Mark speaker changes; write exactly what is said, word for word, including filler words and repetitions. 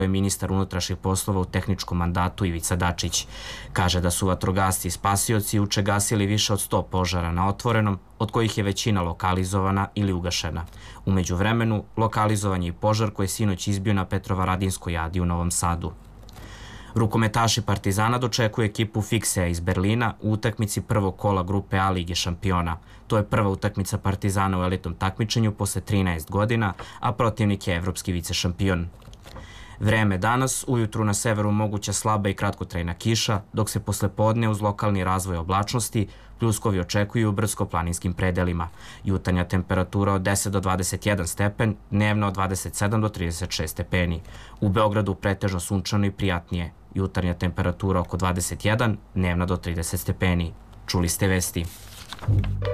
Speaker 1: je ministar unutrašnjih poslova u tehničkom mandatu Ivica Dačić. Kaže da su vatrogasci i spasioci juče gasili više od sto požara na otvorenom, od kojih je većina lokalizovana ili ugašena. U međuvremenu, lokalizovan je i požar koji je sinoć izbio na Petrovaradinskoj jadi u Novom Sadu. Rukometaši Partizana dočekuju ekipu Fiksea iz Berlina u utakmici prvog kola grupe A Lige šampiona. To je prva utakmica Partizana u elitnom takmičenju posle trinaest godina, a protivnik je evropski vicešampion. Vreme danas, ujutru na severu moguća slaba i kratkotrajna kiša, dok se posle podne uz lokalni razvoj oblačnosti pljuskovi očekuju u brdsko-planinskim predelima. Jutarnja temperatura od deset do dvadeset jedan stepen, dnevno od dvadeset sedam do trideset šest stepeni. U Beogradu pretežno sunčano i prijatnije. Jutarnja temperatura oko dvadeset jedan, dnevna do trideset stepeni. Čuli ste vesti.